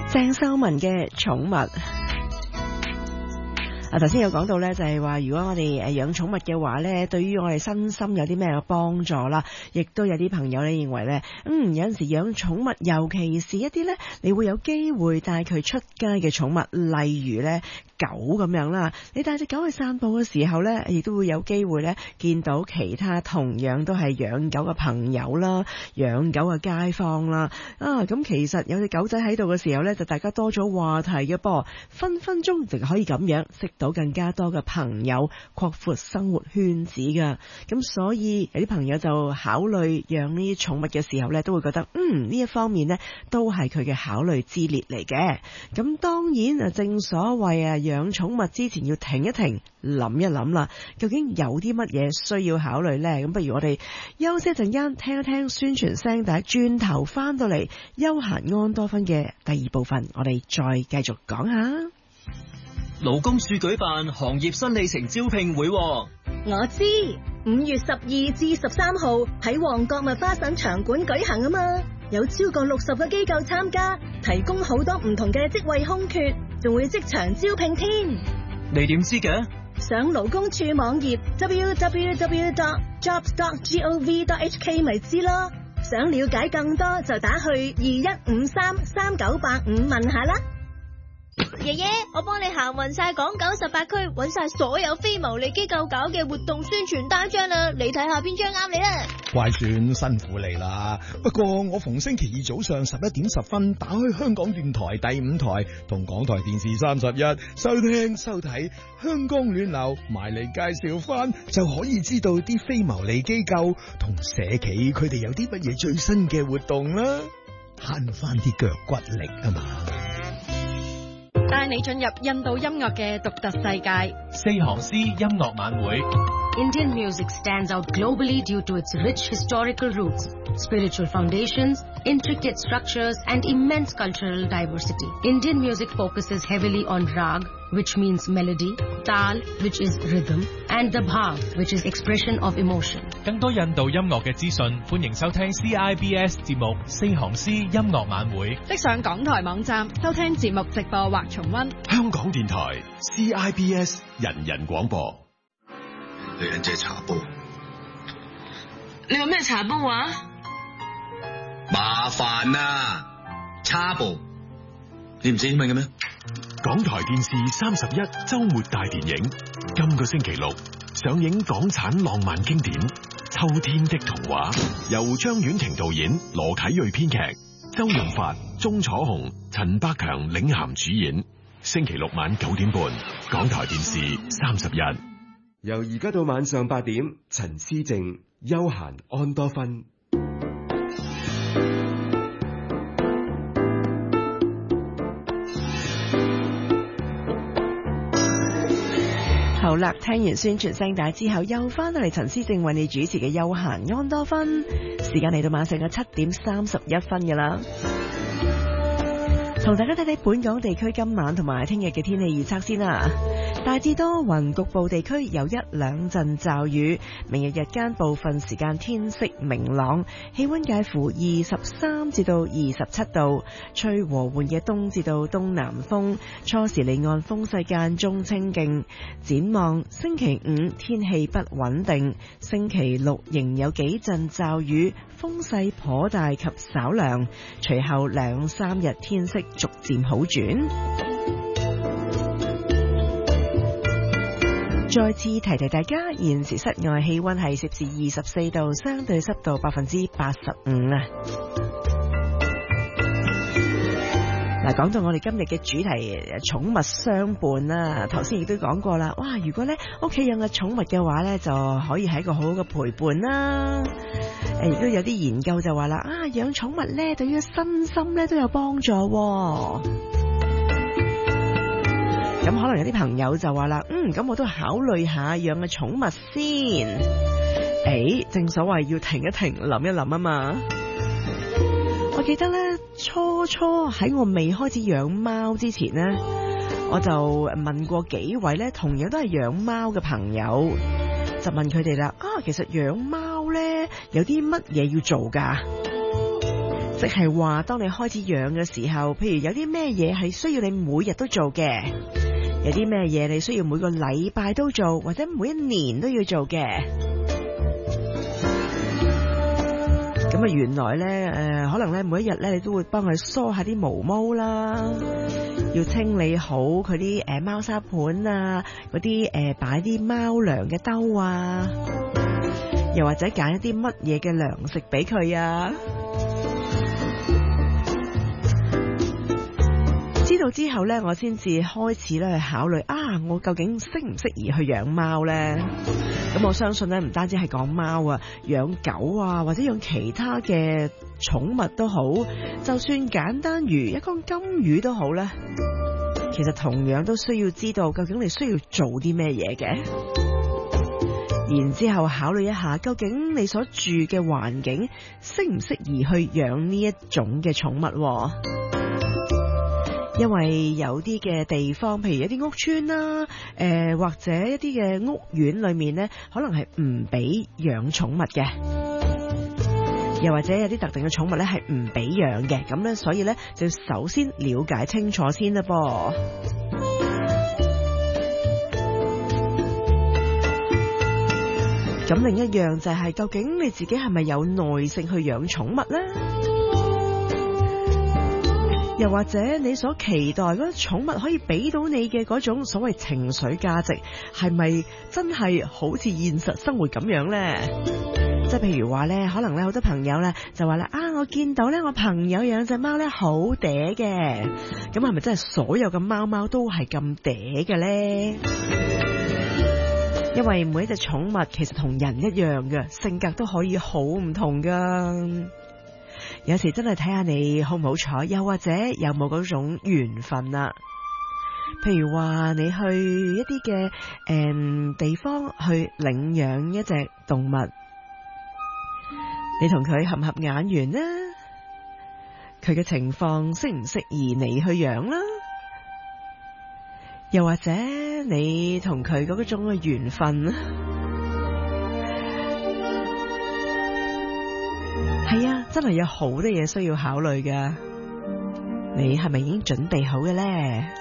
鄭秀文嘅寵物。頭先有講到咧，就係話如果我哋養寵物嘅話咧，對於我哋身心有啲咩嘅幫助啦，亦都有啲朋友咧認為咧，有陣時養寵物，尤其是一啲咧，你會有機會帶佢出街嘅寵物，例如咧狗咁樣啦，你帶隻狗去散步嘅時候咧，亦都會有機會咧見到其他同樣都係養狗嘅朋友啦，養狗嘅街坊啦，咁其實有隻狗仔喺度嘅時候咧，就大家多咗話題嘅噃，分分鐘就可以咁樣識到更加多嘅朋友，擴闊生活圈子噶。咁所以有啲朋友就考慮養呢啲寵物嘅時候咧，都會覺得呢一方面咧都係佢嘅考慮之列嚟嘅。咁當然正所謂養寵物之前要停一停，諗一諗啦，究竟有啲乜嘢需要考慮呢？咁不如我哋休息一陣間，聽一聽宣傳聲帶，轉頭翻到嚟休閒安多芬嘅第二部分，我哋再繼續講下。 勞工處舉辦行業新里程招聘會， 我知5月12至13號喺旺角麥花臣場館舉行啊嘛，有超過60個機構參加，提供好多唔同嘅職位空缺，仲會即場招聘添。 你點知嘅？ 上勞工處網頁 www.jobs.gov.hk 咪知咯。想了解更多就打去21533985問下啦。 爺爺，我幫你行勻晒港九18區，揾晒所有非牟利機構搞嘅活動宣傳單張啦，你睇下邊張啱你啦。 乖孫辛苦你啦，不過我逢星期二早上11點10分打開香港電台第5台同港台電視31收聽收睇香港暖流，埋嚟介紹翻就可以知道啲非牟利機構同社企佢哋有啲乜嘢最新嘅活動啦，慳翻啲腳骨力啊嘛。 帶你進入印度音樂嘅獨特世界。 四行詩音樂晚會。 Indian music stands out globally due to its rich historical roots, spiritual foundations, intricate structures, and immense cultural diversity. Indian music focuses heavily on rag, which means melody, tal, which is rhythm, and the bhav, which is expression of emotion. 更多印度音樂嘅資訊，歡迎收聽 CIBS 節目四行詩音樂晚會。 即上港台網站收聽節目直播或重溫。 香港電台 CIBS 人人廣播。 女人借茶煲， 你話咩茶煲啊？ 麻煩啊，茶煲，你唔知英文嘅咩？ 港台電視31周末大電影，今個星期六上映港產浪漫經典《秋天的童話》，由張婉婷導演，羅啟銳編劇，周潤發、鐘楚紅、陳百強領銜主演。星期六晚9點半，港台電視31。 由而家到晚上8點，陳思靜休閒安多芬。 好啦，聽完宣傳聲帶之後，又翻到嚟陳思靜為你主持嘅休閒安多芬，時間嚟到晚上嘅7點31分㗎啦。同大家睇睇本港地區今晚同埋聽日嘅天氣預測先啦。大致多雲，局部地區有1-2陣驟雨。明日日間部分時間天色明朗，氣溫介乎23至到27度，吹和緩嘅東至到東南風，初時離岸風勢間中清勁。展望星期5天氣不穩定，星期6仍有幾陣驟雨，風勢頗大及稍涼，隨後2-3日天色逐漸好轉。再次提提大家，現時室外氣溫係攝氏24度，相對濕度85%啊！嗱，講到我哋今日嘅主題寵物相伴啦，頭先亦都講過啦。哇，如果咧屋企養嘅寵物嘅話咧，就可以係一個好好嘅陪伴啦。亦都有啲研究就話啦，養寵物咧對於身心咧都有幫助。咁可能有啲朋友就話啦，咁我都考慮下養嘅寵物先。正所謂要停一停，諗一諗啊嘛。我記得咧，初喺我未開始養貓之前呢，我就問過幾位咧，同樣都係養貓嘅朋友，就問佢哋啦，其實養貓咧有啲乜嘢要做噶？ 即係話當你開始養嘅時候，譬如有啲咩嘢係需要你每日都做嘅，有啲咩嘢你需要每個禮拜都做，或者每一年都要做嘅。咁啊，原來咧可能咧每一日咧你都會幫佢梳下啲毛毛啦，要清理好佢啲貓砂盤啊，嗰啲擺啲貓糧嘅兜啊，又或者揀一啲乜嘢嘅糧食俾佢啊。知道之後咧，我先至開始咧去考慮我究竟適唔適宜去養貓咧？咁我相信咧，唔單止係講貓啊，養狗啊，或者養其他嘅寵物都好，就算簡單如一缸金魚都好咧，其實同樣都需要知道究竟你需要做啲咩嘢嘅，然之後考慮一下究竟你所住嘅環境適唔適宜去養呢一種嘅寵物。因為有啲嘅地方，譬如一啲屋邨啦，或者一啲嘅屋苑裏面呢，可能係唔俾養寵物嘅，又或者有啲特定嘅寵物呢係唔俾養嘅，咁呢，所以呢，就要首先了解清楚先啦噃。咁另一樣就係究竟你自己係咪有耐性去養寵物呢？又或者你所期待嗰啲寵物可以俾到你嘅嗰種所謂情緒價值，係咪真係好似現實生活咁樣呢？即係譬如話呢，可能呢好多朋友呢就話啦，我見到呢我朋友養隻貓呢好嗲嘅，咁係咪真係所有嘅貓貓都係咁嗲嘅呢？因為每一隻寵物其實同人一樣嘅，性格都可以好唔同噶。有時真係睇下你好唔好彩，又或者有冇嗰種緣分啦。譬如話你去一啲嘅地方去領養一隻動物，你同佢合唔合眼緣呢？佢嘅情況適唔適宜你去養啦？又或者你同佢嗰種嘅緣分，係啊，真係有好多嘢需要考慮㗎。你係咪已經準備好嘅呢？